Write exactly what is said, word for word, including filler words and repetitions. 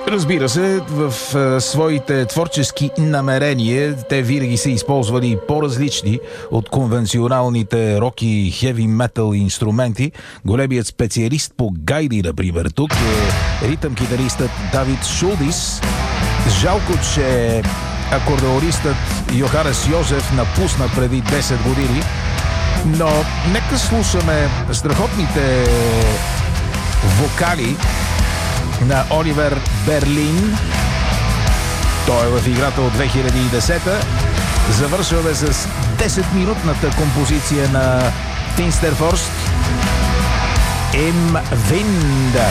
Разбира се, в а, своите творчески намерения те винаги са използвали по-различни от конвенционалните рок и хеви метал инструменти. Големият специалист по гайди, например, тук е ритъм-китаристът Давид Шулдис. Жалко, че акордеонистът Йоханес Йозеф напусна преди десет години, но нека слушаме страхотните вокали на Оливер Берлин. Той е в играта от две хиляди и десета. Завършваме с десет-минутната композиция на Finsterforst Im Wind.